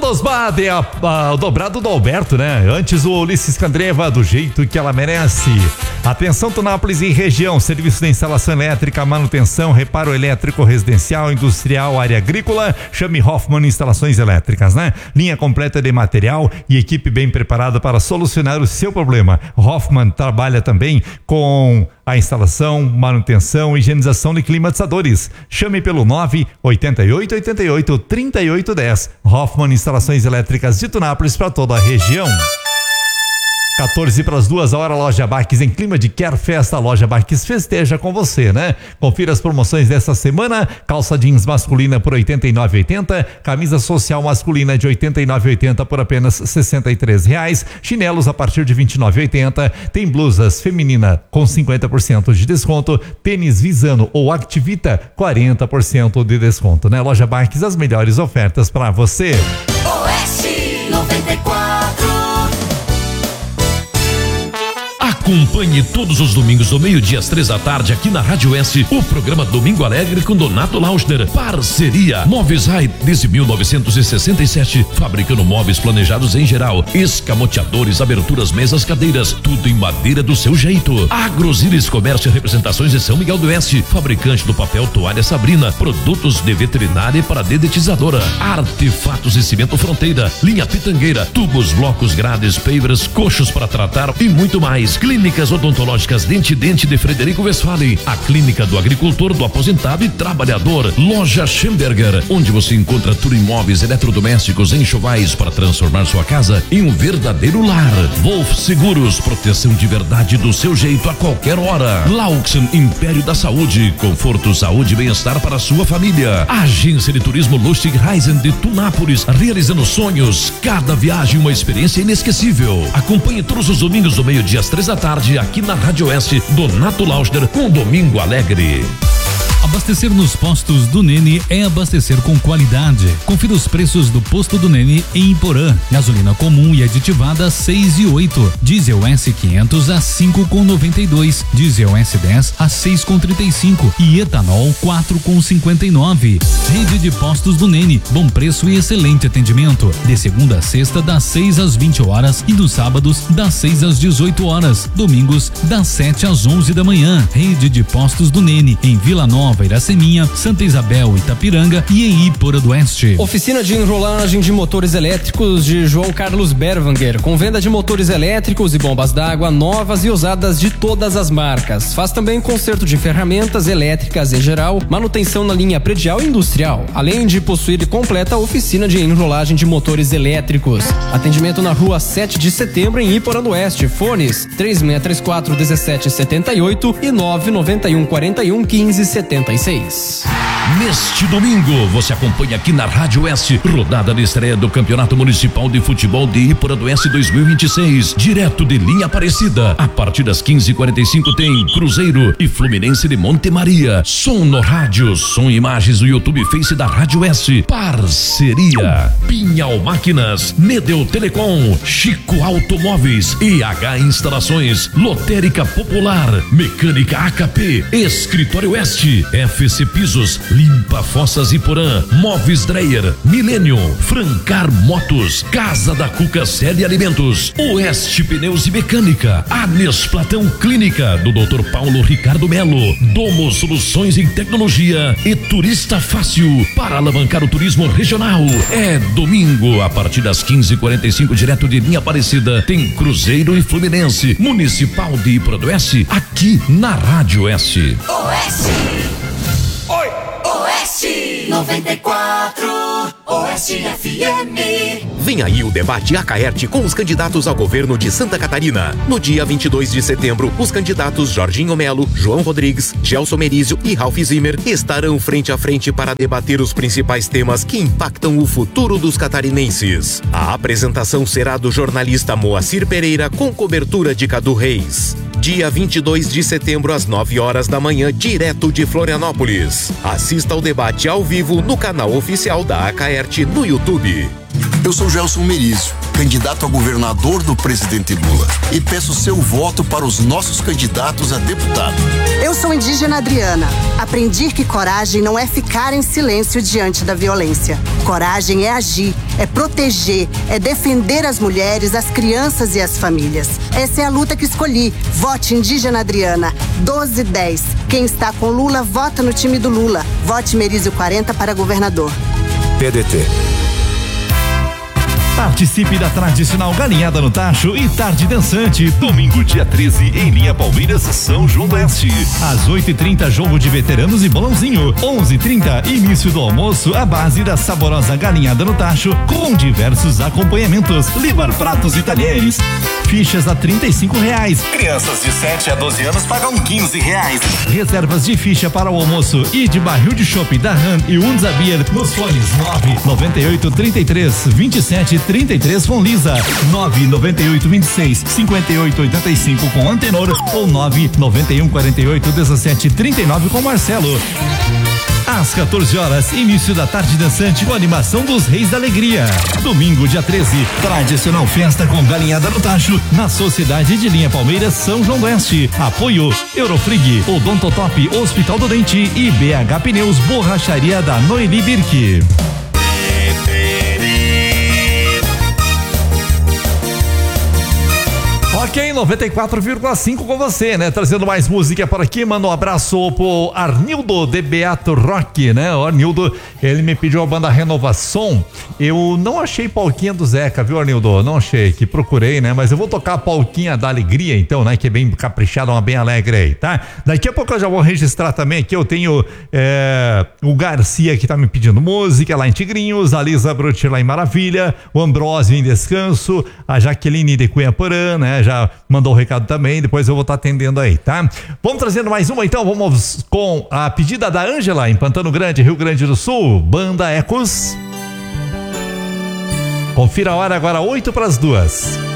Carlos Bade, o dobrado do Alberto, né? Antes o Ulisses Candreva, do jeito que ela merece. Atenção, Tunápolis e região, serviço de instalação elétrica, manutenção, reparo elétrico, residencial, industrial, área agrícola. Chame Hoffman Instalações Elétricas, né? Linha completa de material e equipe bem preparada para solucionar o seu problema. Hoffman trabalha também com a instalação, manutenção e higienização de climatizadores. Chame pelo 988883810. Hoffman Instalações Elétricas de Tunápolis para toda a região. 14:02, a hora Loja Baques em clima de Quer Festa. Loja Baques festeja com você, né? Confira as promoções desta semana: calça jeans masculina por R$ 89,80, camisa social masculina de R$ 89,80 por apenas R$ 63,00, chinelos a partir de R$ 29,80, tem blusas feminina com 50% de desconto, tênis Visano ou Activita 40% de desconto, né? Loja Baques, as melhores ofertas para você. Oeste 94. Acompanhe todos os domingos do meio-dia às 3h aqui na Rádio Oeste o programa Domingo Alegre com Donato Lauschner. Parceria Móveis Rai desde 1967, fabricando móveis planejados em geral, escamoteadores, aberturas, mesas, cadeiras, tudo em madeira do seu jeito. Agrosilis Comércio e Representações de São Miguel do Oeste, fabricante do papel toalha Sabrina, produtos de veterinária para dedetizadora, Artefatos e Cimento Fronteira, linha Pitangueira, tubos, blocos, grades, pavers, coxos para tratar e muito mais. Clínicas Odontológicas Dente de Frederico Westphalen, a clínica do agricultor, do aposentado e trabalhador. Loja Schemberger, onde você encontra tudo em móveis, eletrodomésticos, enxovais para transformar sua casa em um verdadeiro lar. Wolf Seguros, proteção de verdade do seu jeito a qualquer hora. Laux Império da Saúde, conforto, saúde e bem-estar para a sua família. Agência de Turismo Lustig Reisen de Tunápolis, realizando sonhos. Cada viagem uma experiência inesquecível. Acompanhe todos os domingos do meio-dia às 3h aqui na Rádio Oeste, Donato Lauschner com Domingo Alegre. Abastecer nos postos do Nene é abastecer com qualidade. Confira os preços do posto do Nene em Iporã. Gasolina comum e aditivada 6,08. Diesel S500 a 5,92. Diesel S10 a 6,35 e etanol 4,59. Rede de postos do Nene, bom preço e excelente atendimento. De segunda a sexta das 6 às 20 horas e dos sábados das 6 às 18 horas. Domingos das 7 às 11 da manhã. Rede de postos do Nene em Vila Nova, Iraceminha, Santa Isabel, Itapiranga e em Ipora do Oeste. Oficina de enrolagem de motores elétricos de João Carlos Berwanger, com venda de motores elétricos e bombas d'água novas e usadas de todas as marcas. Faz também conserto de ferramentas elétricas em geral, manutenção na linha predial e industrial, além de possuir completa oficina de enrolagem de motores elétricos. Atendimento na rua 7 de setembro em Ipora do Oeste. Fones 3634-1778 e 99141-1576. Neste domingo, você acompanha aqui na Rádio Oeste, rodada de estreia do Campeonato Municipal de Futebol de Ipora do Oeste 2026, direto de Linha Aparecida. A partir das 15h45 tem Cruzeiro e Fluminense de Monte Maria. Som no rádio, som e imagens no YouTube e Face da Rádio Oeste. Parceria Pinhal Máquinas, Nedeu Telecom, Chico Automóveis, EH Instalações, Lotérica Popular, Mecânica AKP, Escritório Oeste, FC Pisos, Limpa Fossas Iporã, Móveis Dreyer, Milênio, Francar Motos, Casa da Cuca Série Alimentos, Oeste Pneus e Mecânica, Anes Platão Clínica, do Dr. Paulo Ricardo Melo, Domo Soluções em Tecnologia e Turista Fácil, para alavancar o turismo regional. É domingo, a partir das 15h45, direto de Linha Aparecida, tem Cruzeiro e Fluminense, Municipal de Ipora do Oeste, aqui na Rádio Oeste. Oeste. Oi! Oeste 94, Oeste FM. Vem aí o debate Acaerte com os candidatos ao governo de Santa Catarina. No dia 22 de setembro, os candidatos Jorginho Melo, João Rodrigues, Gelson Merizio e Ralph Zimmer estarão frente a frente para debater os principais temas que impactam o futuro dos catarinenses. A apresentação será do jornalista Moacir Pereira com cobertura de Cadu Reis. Dia 22 de setembro às 9 horas da manhã, direto de Florianópolis. Assista ao debate ao vivo no canal oficial da Acaerte no YouTube. Eu sou Gelson Merizio, candidato a governador do presidente Lula, e peço seu voto para os nossos candidatos a deputado. Eu sou indígena Adriana. Aprendi que coragem não é ficar em silêncio diante da violência. Coragem é agir, é proteger, é defender as mulheres, as crianças e as famílias. Essa é a luta que escolhi. Vote indígena Adriana, 1210. Quem está com Lula, vota no time do Lula. Vote Merizio 40 para governador. PDT. Participe da tradicional galinhada no tacho e tarde dançante, domingo dia 13 em Linha Palmeiras, São João do Oeste. Às 8h30, jogo de veteranos e bolãozinho. 11h30, início do almoço, a base da saborosa galinhada no tacho, com diversos acompanhamentos, livrar pratos e talheres. Fichas a R$35. Crianças de 7 a 12 anos pagam R$15. Reservas de ficha para o almoço e de barril de chopp da Han e Unzabier nos fones 998332733 com Lisa, 998265885 com Antenor ou 991481739 com Marcelo. Às 14 horas, início da tarde dançante com a animação dos Reis da Alegria. Domingo, dia 13, tradicional festa com galinhada no tacho, na Sociedade de Linha Palmeiras, São João do Oeste. Apoio Eurofrig, Odontotop, Hospital do Dente e BH Pneus, Borracharia da Noeli Birk. Ok, 94,5 com você, né? Trazendo mais música por aqui. Manda um abraço pro Arnildo de Beato Rock, né? O Arnildo, ele me pediu a banda Renovação. Eu não achei Polquinha do Zeca, viu, Arnildo? Não achei, que procurei, né? Mas eu vou tocar a Polquinha da Alegria, então, né? Que é bem caprichada, uma bem alegre aí, tá? Daqui a pouco eu já vou registrar também aqui. Eu tenho o Garcia que tá me pedindo música lá em Tigrinhos, a Lisa Brutti lá em Maravilha, o Ambrósio em Descanso, a Jaqueline de Cunha Porã, né? Já mandou o recado também, depois eu vou estar atendendo aí, tá? Vamos trazendo mais uma então, vamos com a pedida da Ângela em Pantano Grande, Rio Grande do Sul, Banda Ecos. Confira a hora agora, 1:08.